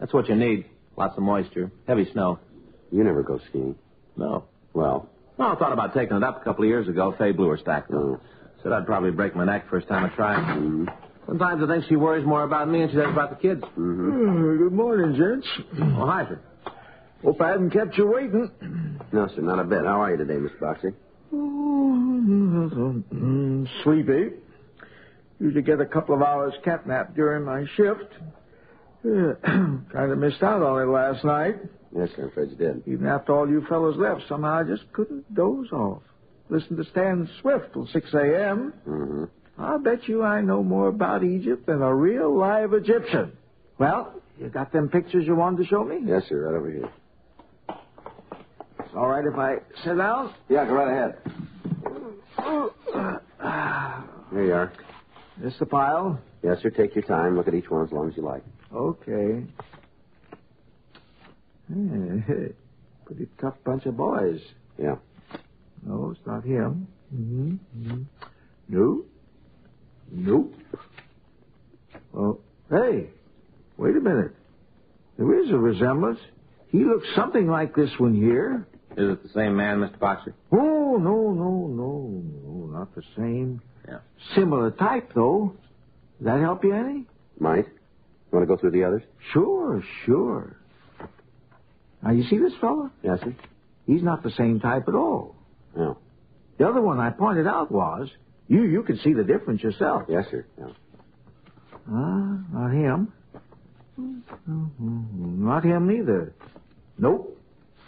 That's what you need. Lots of moisture. Heavy snow. You never go skiing. No. Well? Well, I thought about taking it up a couple of years ago. Faye blew her stack, though. Said I'd probably break my neck first time I tried. Mm-hmm. Sometimes I think she worries more about me than she does about the kids. Mm-hmm. Good morning, gents. Oh, hi, sir. Hope I haven't kept you waiting. No, sir, not a bit. How are you today, Mr. Boxer? Sleepy. Usually get a couple of hours catnap during my shift. Kind of missed out on it last night. Yes, sir, I'm afraid you did. Even after all you fellas left, somehow I just couldn't doze off. Listen to Stan Swift till 6 a.m. Mm-hmm. I'll bet you I know more about Egypt than a real live Egyptian. Well, you got them pictures you wanted to show me? Yes, sir, right over here. It's all right if I sit down? Yeah, go right ahead. Here you are. This the pile? Yes, sir, take your time. Look at each one as long as you like. Okay. Pretty tough bunch of boys. Yeah. No, it's not him. Mm-hmm. No. Nope. Well, hey, wait a minute. There is a resemblance. He looks something like this one here. Is it the same man, Mr. Boxer? Oh, no, not the same. Yeah. Similar type, though. Does that help you any? Might. You want to go through the others? Sure. Now, you see this fella? Yes, sir. He's not the same type at all. No. The other one I pointed out was, you could see the difference yourself. Yes, sir. Yeah. Not him. Not him either. Nope.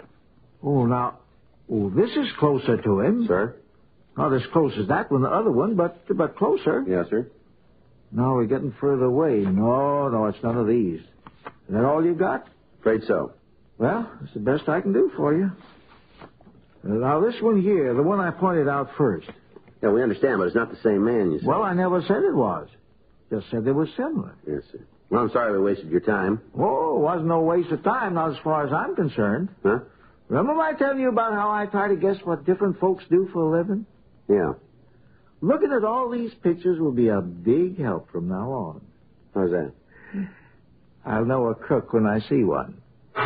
This is closer to him. Sir? Not as close as that one, the other one, but closer. Yes, sir. Now we're getting further away. No, it's none of these. Is that all you got? Afraid so. Well, it's the best I can do for you. Now, this one here, the one I pointed out first. Yeah, we understand, but it's not the same man, you said. Well, I never said it was. Just said they were similar. Yes, sir. Well, I'm sorry we wasted your time. Oh, it wasn't no waste of time, not as far as I'm concerned. Huh? Remember I telling you about how I try to guess what different folks do for a living? Yeah. Looking at all these pictures will be a big help from now on. How's that? I'll know a crook when I see one.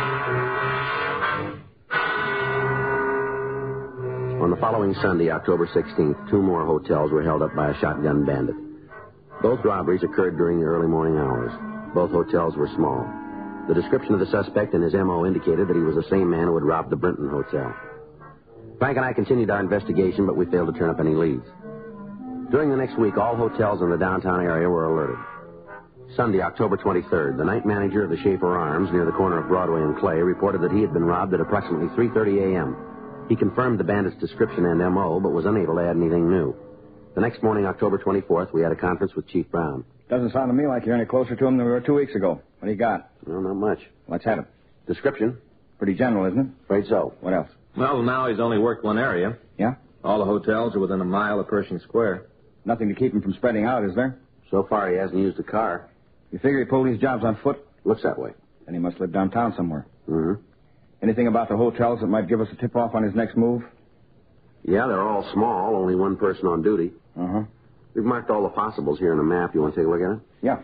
On the following Sunday, October 16th, 2 more hotels were held up by a shotgun bandit. Both robberies occurred during the early morning hours. Both hotels were small. The description of the suspect and his M.O. indicated that he was the same man who had robbed the Brinton Hotel. Frank and I continued our investigation, but we failed to turn up any leads. During the next week, all hotels in the downtown area were alerted. Sunday, October 23rd, the night manager of the Schaefer Arms near the corner of Broadway and Clay reported that he had been robbed at approximately 3:30 a.m. He confirmed the bandit's description and M.O., but was unable to add anything new. The next morning, October 24th, we had a conference with Chief Brown. Doesn't sound to me like you're any closer to him than we were 2 weeks ago. What do you got? Well, not much. Let's have it. Description? Pretty general, isn't it? Afraid so. What else? Well, now he's only worked one area. Yeah? All the hotels are within a mile of Pershing Square. Nothing to keep him from spreading out, is there? So far, he hasn't used a car. You figure he pulled these jobs on foot? Looks that way. Then he must live downtown somewhere. Mm-hmm. Anything about the hotels that might give us a tip-off on his next move? Yeah, they're all small, only one person on duty. Uh-huh. We've marked all the possibles here on a map. You want to take a look at it? Yeah.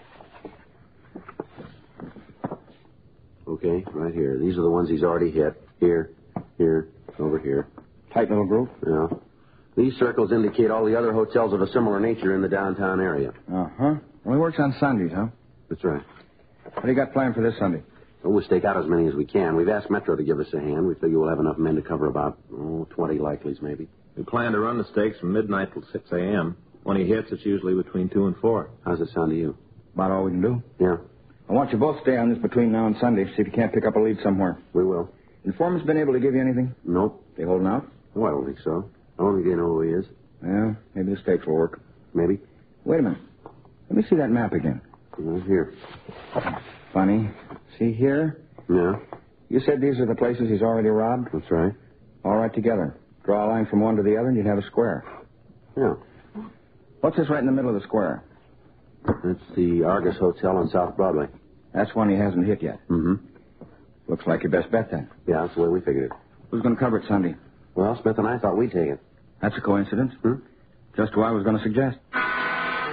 Okay, right here. These are the ones he's already hit. Here, over here. Tight little group? Yeah. These circles indicate all the other hotels of a similar nature in the downtown area. Uh-huh. Well, he works on Sundays, huh? That's right. What do you got planned for this Sunday? Well, we'll stake out as many as we can. We've asked Metro to give us a hand. We figure we'll have enough men to cover about 20 likelies, maybe. We plan to run the stakes from midnight till 6 a.m. When he hits, it's usually between 2 and 4. How's it sound to you? About all we can do. Yeah, I want you both to stay on this between now and Sunday, see if you can't pick up a lead somewhere. we will. Informant's been able to give you anything? Nope. They holding out? Oh, I don't think so. I don't think they know who he is. Yeah, maybe the stakes will work. Maybe. Wait a minute. Let me see that map again. Here. Funny. See here? Yeah, You said these are the places he's already robbed? that's right. All right, together. Draw a line from one to the other and you'd have a square. Yeah. What's this right in the middle of the square? It's the Argus Hotel on South Broadway. That's one he hasn't hit yet. Mm-hmm. Looks like your best bet, then. Yeah, that's the way we figured it. Who's going to cover it Sunday? Well, Smith and I thought we'd take it. That's a coincidence. Hmm? Just who I was going to suggest.